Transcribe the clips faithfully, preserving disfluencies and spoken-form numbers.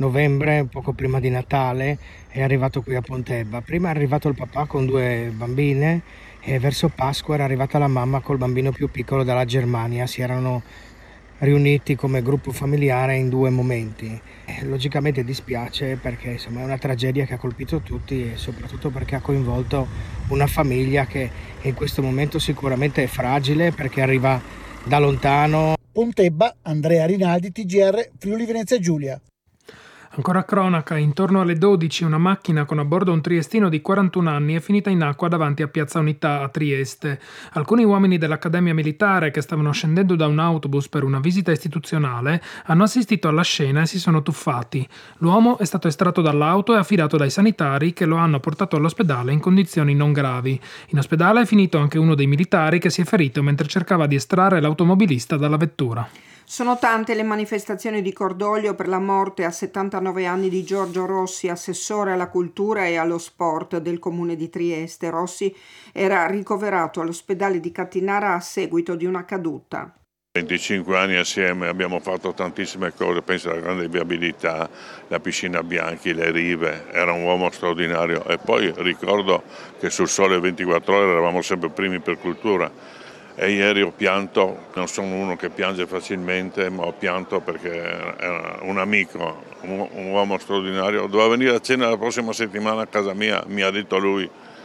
novembre, poco prima di Natale, è arrivato qui a Pontebba. Prima è arrivato il papà con due bambine e verso Pasqua era arrivata la mamma col bambino più piccolo dalla Germania. Si erano riuniti come gruppo familiare in due momenti. Eh, logicamente dispiace perché insomma è una tragedia che ha colpito tutti e soprattutto perché ha coinvolto una famiglia che in questo momento sicuramente è fragile perché arriva da lontano. Pontebba, Andrea Rinaldi, T G R, Friuli Venezia Giulia. Ancora cronaca, intorno alle dodici una macchina con a bordo un triestino di quarantuno anni è finita in acqua davanti a Piazza Unità a Trieste. Alcuni uomini dell'Accademia Militare che stavano scendendo da un autobus per una visita istituzionale hanno assistito alla scena e si sono tuffati. L'uomo è stato estratto dall'auto e affidato dai sanitari che lo hanno portato all'ospedale in condizioni non gravi. In ospedale è finito anche uno dei militari che si è ferito mentre cercava di estrarre l'automobilista dalla vettura. Sono tante le manifestazioni di cordoglio per la morte a settantanove anni di Giorgio Rossi, assessore alla cultura e allo sport del comune di Trieste. Rossi era ricoverato all'ospedale di Catinara a seguito di una caduta. venticinque anni assieme, abbiamo fatto tantissime cose, penso alla grande viabilità, la piscina Bianchi, le rive, era un uomo straordinario e poi ricordo che sul Sole ventiquattro Ore eravamo sempre primi per cultura. E ieri ho pianto, non sono uno che piange facilmente, ma ho pianto perché era un amico, un, un uomo straordinario. Doveva venire a cena la prossima settimana a casa mia, mi ha detto lui,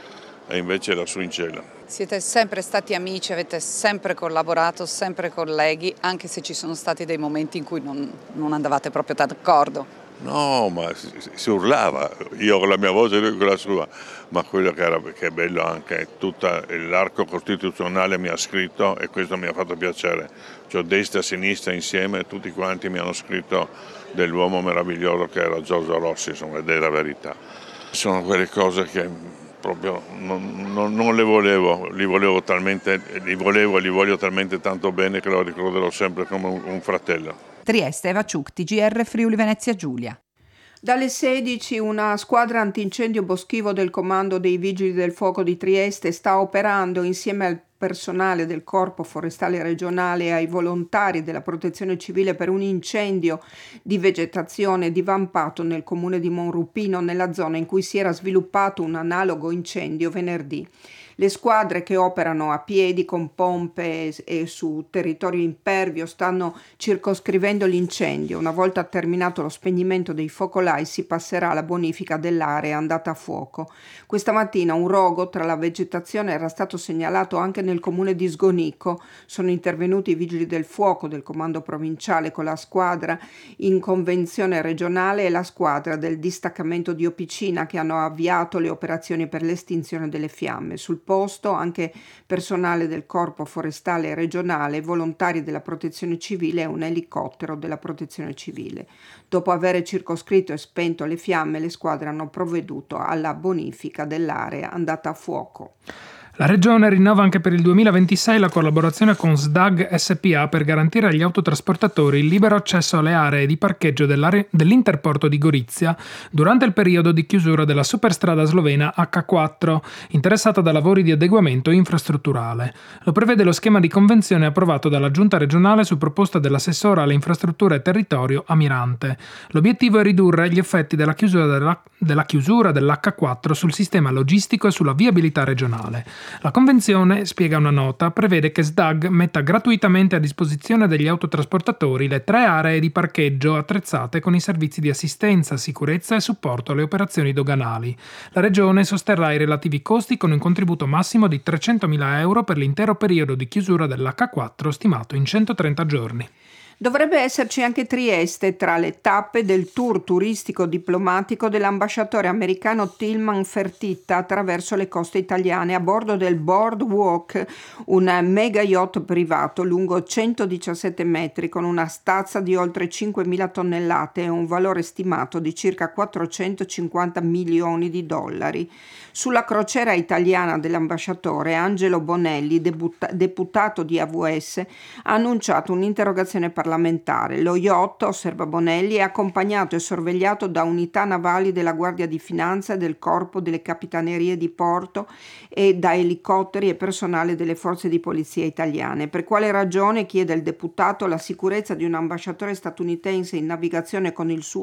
e invece era su in cielo. Siete sempre stati amici, avete sempre collaborato, sempre colleghi, anche se ci sono stati dei momenti in cui non, non andavate proprio d'accordo. No, ma si, si urlava, io con la mia voce e lui con la sua, ma quello che, era, che è bello anche, tutto l'arco costituzionale mi ha scritto e questo mi ha fatto piacere, cioè destra e sinistra insieme, tutti quanti mi hanno scritto dell'uomo meraviglioso che era Giorgio Rossi, insomma, ed è la verità. Sono quelle cose che proprio non, non, non le volevo, li volevo talmente, li volevo e li voglio talmente tanto bene che lo ricorderò sempre come un, un fratello. Trieste, Eva Ciuc, T G R, Friuli Venezia Giulia. Dalle sedici una squadra antincendio boschivo del Comando dei Vigili del Fuoco di Trieste sta operando insieme al personale del Corpo Forestale Regionale e ai volontari della Protezione Civile per un incendio di vegetazione divampato nel comune di Monrupino, nella zona in cui si era sviluppato un analogo incendio venerdì. Le squadre che operano a piedi con pompe e su territorio impervio stanno circoscrivendo l'incendio. Una volta terminato lo spegnimento dei focolai si passerà alla bonifica dell'area andata a fuoco. Questa mattina un rogo tra la vegetazione era stato segnalato anche nel comune di Sgonico. Sono intervenuti i vigili del fuoco del comando provinciale con la squadra in convenzione regionale e la squadra del distaccamento di Opicina che hanno avviato le operazioni per l'estinzione delle fiamme. Sul posto anche personale del Corpo Forestale Regionale, volontari della Protezione Civile e un elicottero della Protezione Civile. Dopo aver circoscritto e spento le fiamme, le squadre hanno provveduto alla bonifica dell'area andata a fuoco. La Regione rinnova anche per il duemilaventisei la collaborazione con S D A G S P A per garantire agli autotrasportatori il libero accesso alle aree di parcheggio dell'Interporto di Gorizia durante il periodo di chiusura della superstrada slovena acca quattro, interessata da lavori di adeguamento infrastrutturale. Lo prevede lo schema di convenzione approvato dalla Giunta regionale su proposta dell'assessore alle infrastrutture e territorio Amirante. L'obiettivo è ridurre gli effetti della chiusura, della, della chiusura dell'acca quattro sul sistema logistico e sulla viabilità regionale. La convenzione, spiega una nota, prevede che S D A G metta gratuitamente a disposizione degli autotrasportatori le tre aree di parcheggio attrezzate con i servizi di assistenza, sicurezza e supporto alle operazioni doganali. La Regione sosterrà i relativi costi con un contributo massimo di trecentomila euro per l'intero periodo di chiusura dell'acca quattro stimato in centotrenta giorni. Dovrebbe esserci anche Trieste tra le tappe del tour turistico diplomatico dell'ambasciatore americano Tillman Fertitta attraverso le coste italiane a bordo del Boardwalk, un mega yacht privato lungo centodiciassette metri con una stazza di oltre cinquemila tonnellate e un valore stimato di circa quattrocentocinquanta milioni di dollari. Sulla crociera italiana dell'ambasciatore Angelo Bonelli, debutta- deputato di A V S, ha annunciato un'interrogazione parlamentare. Lo yacht, osserva Bonelli, è accompagnato e sorvegliato da unità navali della Guardia di Finanza e del Corpo delle Capitanerie di Porto e da elicotteri e personale delle forze di polizia italiane. Per quale ragione, chiede il deputato, la sicurezza di un ambasciatore statunitense in navigazione con il suo